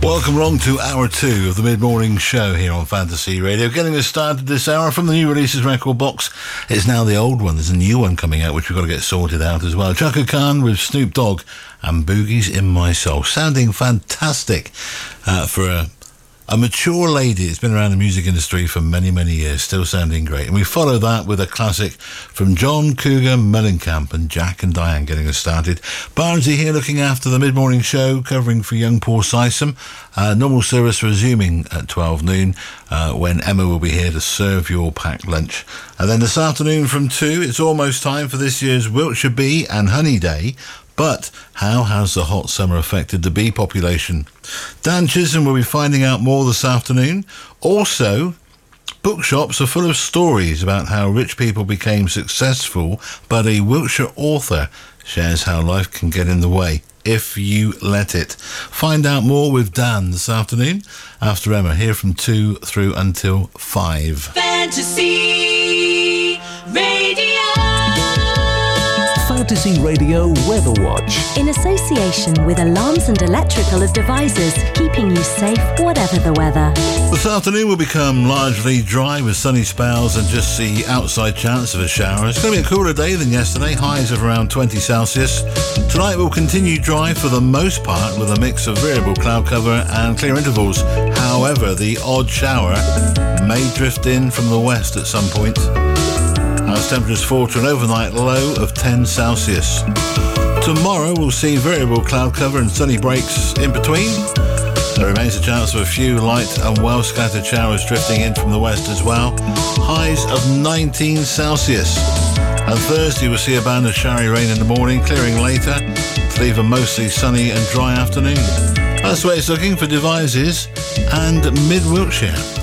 Welcome along to hour 2 of the mid-morning show here on Fantasy Radio. Getting us started this hour from the new releases record box. It's now the old one. There's a new one coming out, which we've got to get sorted out as well. Chaka Khan with Snoop Dogg and Boogie's In My Soul. Sounding fantastic for a mature lady. It's been around the music industry for many, many years, still sounding great. And we follow that with a classic from John Cougar Mellencamp and Jack and Diane getting us started. Barnesy here looking after the mid-morning show, covering for young Paul Sysom. Normal service resuming at 12 noon when Emma will be here to serve your packed lunch. And then this afternoon from 2, it's almost time for this year's Wiltshire Bee and Honey Day. But how has the hot summer affected the bee population? Dan Chisholm will be finding out more this afternoon. Also, bookshops are full of stories about how rich people became successful, but a Wiltshire author shares how life can get in the way if you let it. Find out more with Dan this afternoon after Emma, here from 2 through until 5. Fantasy Radio. Fantasy Radio Weather Watch. In association with Alarms and Electrical Devices, keeping you safe whatever the weather. This afternoon will become largely dry with sunny spells and just the outside chance of a shower. It's going to be a cooler day than yesterday, highs of around 20 Celsius. Tonight will continue dry for the most part with a mix of variable cloud cover and clear intervals. However, the odd shower may drift in from the west at some point. As temperatures fall to an overnight low of 10 Celsius. Tomorrow we'll see variable cloud cover and sunny breaks in between. There remains a chance of a few light and well-scattered showers drifting in from the west as well. Highs of 19 Celsius. And Thursday we'll see a band of showery rain in the morning, clearing later to leave a mostly sunny and dry afternoon. That's the way it's looking for Devizes and Mid-Wiltshire.